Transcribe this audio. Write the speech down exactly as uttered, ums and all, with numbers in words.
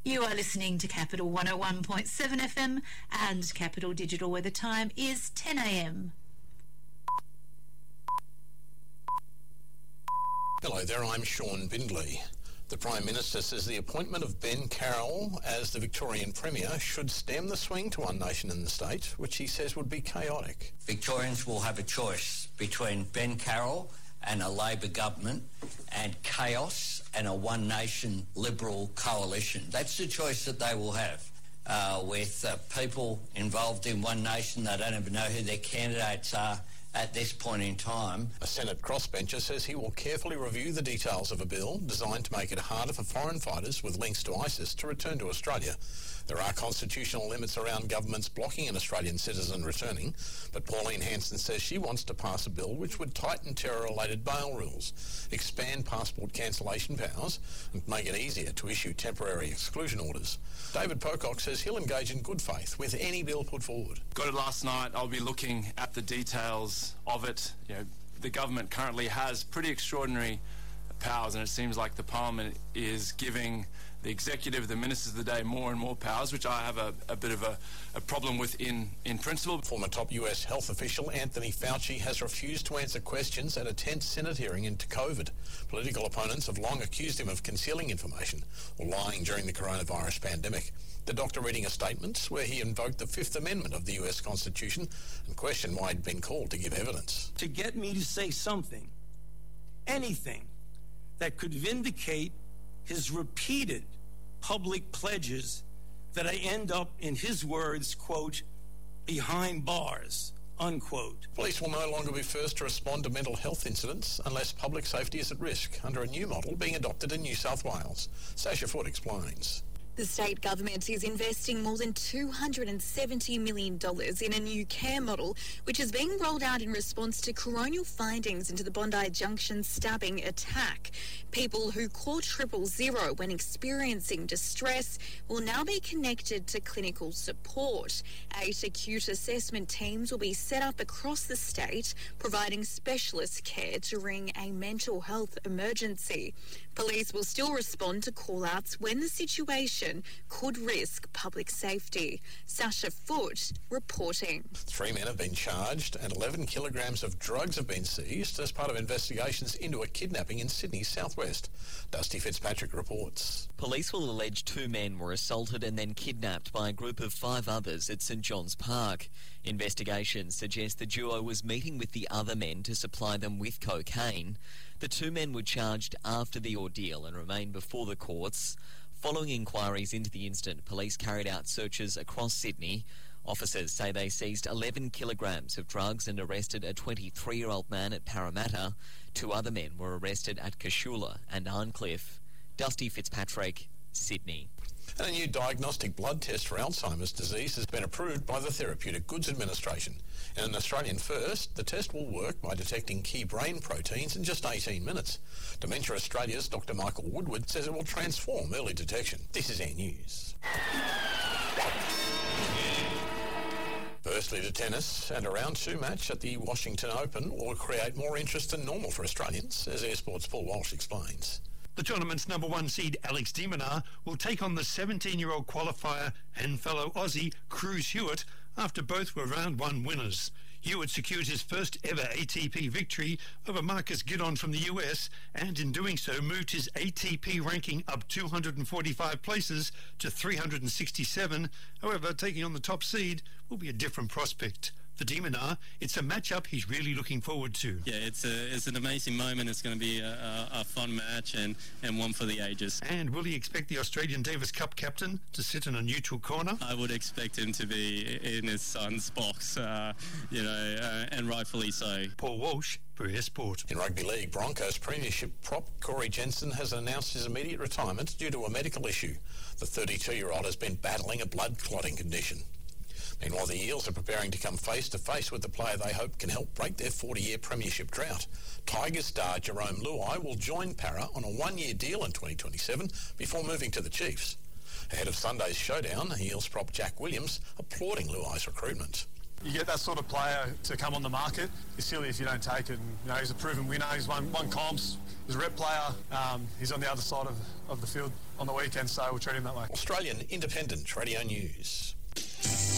You are listening to Capital one oh one point seven F M and Capital Digital, where the time is ten a m. Hello there, I'm Sean Bindley. The Prime Minister says the appointment of Ben Carroll as the Victorian Premier should stem the swing to one nation in the state, which he says would be chaotic. Victorians will have a choice between Ben Carroll and a Labor government and chaos and a one nation Liberal coalition. That's the choice that they will have. Uh, with uh, people involved in one nation, they don't even know who their candidates are at this point in time. A Senate crossbencher says he will carefully review the details of a bill designed to make it harder for foreign fighters with links to ISIS to return to Australia. There are constitutional limits around governments blocking an Australian citizen returning, but Pauline Hanson says she wants to pass a bill which would tighten terror-related bail rules, expand passport cancellation powers, and make it easier to issue temporary exclusion orders. David Pocock says he'll engage in good faith with any bill put forward. Got it last night. I'll be looking at the details of it. You know, the government currently has pretty extraordinary powers, and it seems like the Parliament is giving the executive, the ministers of the day, more and more powers, which I have a, a bit of a, a problem with in, in principle. Former top U S health official Anthony Fauci has refused to answer questions at a tense Senate hearing into COVID. Political opponents have long accused him of concealing information or lying during the coronavirus pandemic. The doctor reading a statement where he invoked the Fifth Amendment of the U S Constitution and questioned why he'd been called to give evidence. To get me to say something, anything, that could vindicate his repeated public pledges that I end up, in his words, quote, behind bars, unquote. Police will no longer be first to respond to mental health incidents unless public safety is at risk, under a new model being adopted in New South Wales. Sasha Foote explains. The state government is investing more than two hundred seventy million dollars in a new care model, which is being rolled out in response to coronial findings into the Bondi Junction stabbing attack. People who call triple zero when experiencing distress will now be connected to clinical support. Eight acute assessment teams will be set up across the state, providing specialist care during a mental health emergency. Police will still respond to call-outs when the situation could risk public safety. Sasha Foote reporting. Three men have been charged and eleven kilograms of drugs have been seized as part of investigations into a kidnapping in Sydney's southwest. Dusty Fitzpatrick reports. Police will allege two men were assaulted and then kidnapped by a group of five others at St John's Park. Investigations suggest the duo was meeting with the other men to supply them with cocaine. The two men were charged after the ordeal and remain before the courts. Following inquiries into the incident, police carried out searches across Sydney. Officers say they seized eleven kilograms of drugs and arrested a twenty-three-year-old man at Parramatta. Two other men were arrested at Cashula and Arncliffe. Dusty Fitzpatrick, Sydney. And a new diagnostic blood test for Alzheimer's disease has been approved by the Therapeutic Goods Administration. In an Australian first, the test will work by detecting key brain proteins in just eighteen minutes. Dementia Australia's Doctor Michael Woodward says it will transform early detection. This is Air News. Firstly to tennis, and a round two match at the Washington Open will create more interest than normal for Australians, as Air Sports' Paul Walsh explains. The tournament's number one seed, Alex de Minaur, will take on the seventeen-year-old qualifier and fellow Aussie, Cruz Hewitt, after both were round one winners. Hewitt secured his first ever A T P victory over Marcus Gideon from the U S, and in doing so moved his A T P ranking up two hundred forty-five places to three hundred sixty-seven. However, taking on the top seed will be a different prospect. For de Minaur, it's a matchup he's really looking forward to. Yeah, it's a it's an amazing moment. It's going to be a, a, a fun match and, and one for the ages. And will he expect the Australian Davis Cup captain to sit in a neutral corner? I would expect him to be in his son's box, uh, you know, uh, and rightfully so. Paul Walsh for Air Sport. In rugby league, Broncos premiership prop Corey Jensen has announced his immediate retirement due to a medical issue. The thirty-two-year-old has been battling a blood clotting condition. Meanwhile, the Eels are preparing to come face-to-face with the player they hope can help break their forty-year premiership drought. Tigers star Jerome Luai will join Para on a one-year deal in twenty twenty-seven before moving to the Chiefs. Ahead of Sunday's showdown, Eels prop Jack Williams applauding Luai's recruitment. you get that sort of player to come on the market, it's silly if you don't take it. And, you know, he's a proven winner. He's won, won comps. He's a rep player. Um, he's on the other side of, of the field on the weekend, so we'll treat him that way. Australian Independent Radio News.